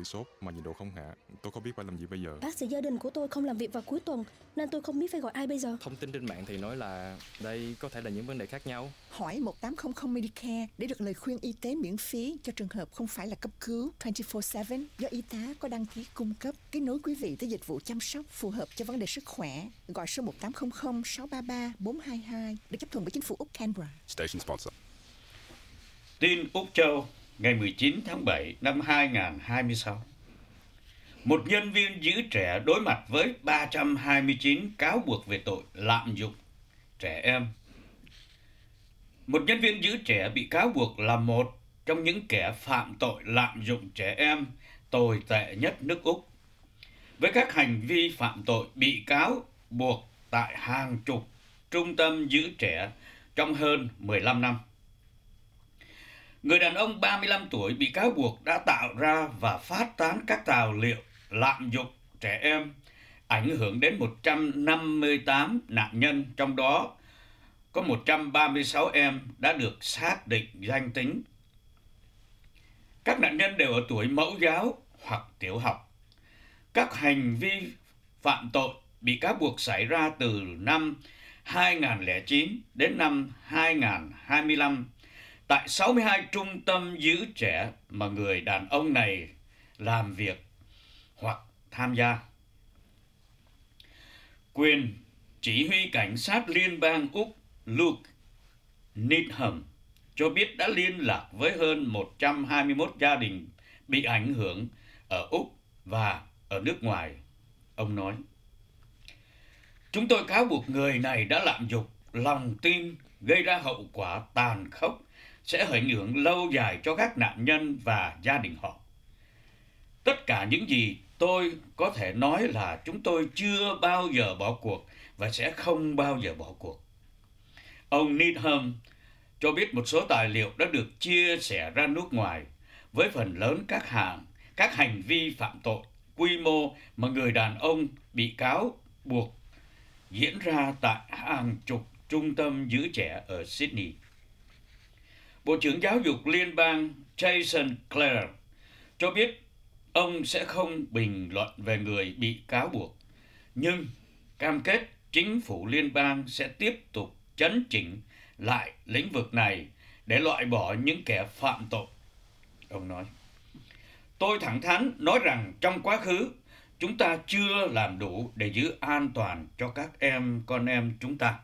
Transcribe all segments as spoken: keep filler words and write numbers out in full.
bị sốt mà nhiệt độ không hạ. Tôi không biết phải làm gì bây giờ. Bác sĩ gia đình của tôi không làm việc vào cuối tuần, nên tôi không biết phải gọi ai bây giờ. Thông tin trên mạng thì nói là đây có thể là những vấn đề khác nhau. Hỏi một tám không không Medicare để được lời khuyên y tế miễn phí cho trường hợp không phải là cấp cứu hai mươi bốn bảy do y tá có đăng ký cung cấp. Kết nối quý vị tới dịch vụ chăm sóc phù hợp cho vấn đề sức khỏe. Gọi số một tám không không sáu ba ba bốn hai hai được chấp thuận bởi chính phủ Úc Canberra. Station sponsor. Tin Úc Châu ngày mười chín tháng bảy năm hai nghìn không trăm hai mươi sáu. Một nhân viên giữ trẻ đối mặt với ba trăm hai mươi chín cáo buộc về tội lạm dụng trẻ em. Một nhân viên giữ trẻ bị cáo buộc là một trong những kẻ phạm tội lạm dụng trẻ em tồi tệ nhất nước Úc. Với các hành vi phạm tội bị cáo buộc tại hàng chục trung tâm giữ trẻ trong hơn mười lăm năm. Người đàn ông ba mươi lăm tuổi bị cáo buộc đã tạo ra và phát tán các tài liệu lạm dụng trẻ em, ảnh hưởng đến một trăm năm mươi tám nạn nhân, trong đó có một trăm ba mươi sáu em đã được xác định danh tính. Các nạn nhân đều ở tuổi mẫu giáo hoặc tiểu học. Các hành vi phạm tội bị cáo buộc xảy ra từ năm hai nghìn không trăm lẻ chín đến năm hai nghìn không trăm hai mươi lăm tại sáu mươi hai trung tâm giữ trẻ mà người đàn ông này làm việc hoặc tham gia. Quyền chỉ huy cảnh sát liên bang Úc Luke Needham cho biết đã liên lạc với hơn một trăm hai mươi mốt gia đình bị ảnh hưởng ở Úc và ở nước ngoài. Ông nói, chúng tôi cáo buộc người này đã lạm dụng lòng tin, gây ra hậu quả tàn khốc, sẽ ảnh hưởng lâu dài cho các nạn nhân và gia đình họ. Tất cả những gì tôi có thể nói là chúng tôi chưa bao giờ bỏ cuộc và sẽ không bao giờ bỏ cuộc. Ông Needham cho biết một số tài liệu đã được chia sẻ ra nước ngoài với phần lớn các hàng, các hành vi phạm tội quy mô mà người đàn ông bị cáo buộc diễn ra tại hàng chục trung tâm giữ trẻ ở Sydney. Bộ trưởng Giáo dục Liên bang Jason Clare cho biết ông sẽ không bình luận về người bị cáo buộc, nhưng cam kết chính phủ liên bang sẽ tiếp tục chấn chỉnh lại lĩnh vực này để loại bỏ những kẻ phạm tội. Ông nói, tôi thẳng thắn nói rằng trong quá khứ, chúng ta chưa làm đủ để giữ an toàn cho các em con em chúng ta.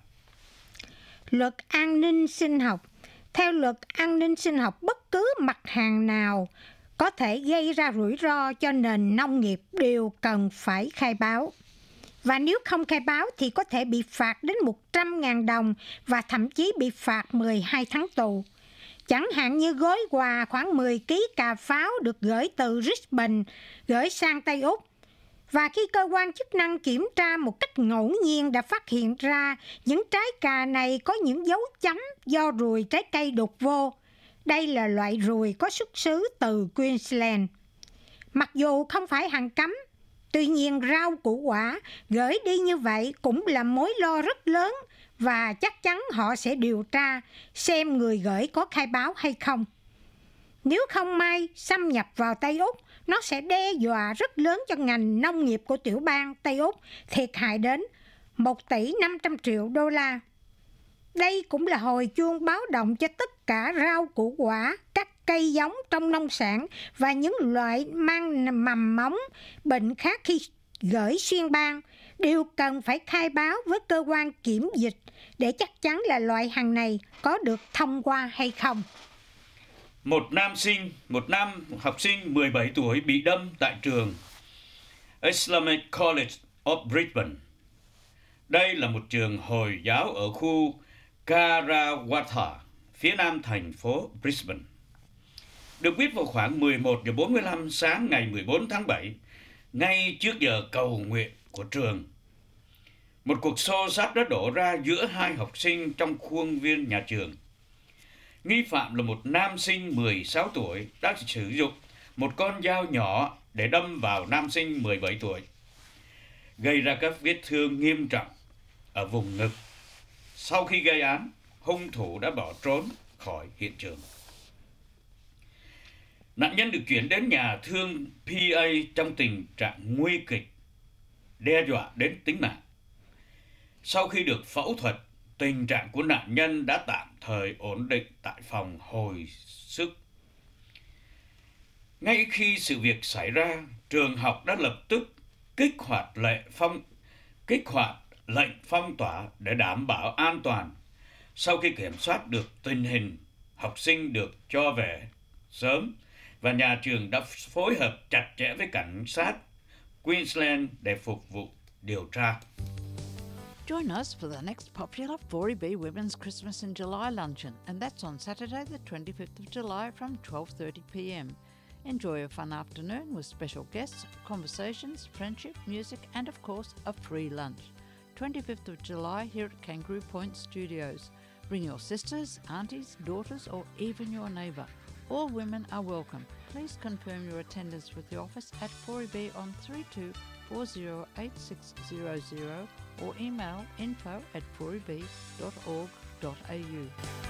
Luật an ninh sinh học. Theo luật an ninh sinh học, bất cứ mặt hàng nào có thể gây ra rủi ro cho nền nông nghiệp đều cần phải khai báo. Và nếu không khai báo thì có thể bị phạt đến một trăm nghìn đồng và thậm chí bị phạt mười hai tháng tù. Chẳng hạn như gói quà khoảng mười ki lô gam cà pháo được gửi từ Brisbane gửi sang Tây Úc. Và khi cơ quan chức năng kiểm tra một cách ngẫu nhiên đã phát hiện ra những trái cà này có những dấu chấm do ruồi trái cây đục vô. Đây là loại ruồi có xuất xứ từ Queensland. Mặc dù không phải hàng cấm, tuy nhiên rau củ quả gửi đi như vậy cũng là mối lo rất lớn và chắc chắn họ sẽ điều tra xem người gửi có khai báo hay không. Nếu không may xâm nhập vào Tây Úc, nó sẽ đe dọa rất lớn cho ngành nông nghiệp của tiểu bang Tây Úc, thiệt hại đến một tỷ năm trăm triệu đô la. Đây cũng là hồi chuông báo động cho tất cả rau củ quả, các cây giống trong nông sản và những loại mang mầm móng, bệnh khác khi gửi xuyên bang đều cần phải khai báo với cơ quan kiểm dịch để chắc chắn là loại hàng này có được thông qua hay không. Một nam sinh, một nam học sinh mười bảy tuổi bị đâm tại trường Islamic College of Brisbane. Đây là một trường Hồi giáo ở khu Karawatha, phía nam thành phố Brisbane. Được biết vào khoảng mười một giờ bốn mươi lăm sáng ngày mười bốn tháng bảy, ngay trước giờ cầu nguyện của trường, một cuộc xô xát đã đổ ra giữa hai học sinh trong khuôn viên nhà trường. Nghi phạm là một nam sinh mười sáu tuổi đã sử dụng một con dao nhỏ để đâm vào nam sinh mười bảy tuổi, gây ra các vết thương nghiêm trọng ở vùng ngực. Sau khi gây án, hung thủ đã bỏ trốn khỏi hiện trường. Nạn nhân được chuyển đến nhà thương pê a trong tình trạng nguy kịch, đe dọa đến tính mạng. Sau khi được phẫu thuật, tình trạng của nạn nhân đã tạm thời ổn định tại phòng hồi sức. Ngay khi sự việc xảy ra, trường học đã lập tức kích hoạt lệnh phong kích hoạt lệnh phong tỏa để đảm bảo an toàn. Sau khi kiểm soát được tình hình, học sinh được cho về sớm và nhà trường đã phối hợp chặt chẽ với cảnh sát Queensland để phục vụ điều tra. Join us for the next popular four B Women's Christmas in July luncheon, and that's on Saturday the twenty-fifth of July from twelve thirty p m. Enjoy a fun afternoon with special guests, conversations, friendship, music, and of course, a free lunch. twenty-fifth of July here at Kangaroo Point Studios. Bring your sisters, aunties, daughters, or even your neighbour. All women are welcome. Please confirm your attendance with the office at four B on three two four zero eight six zero zero or email info at four b dot org dot a u.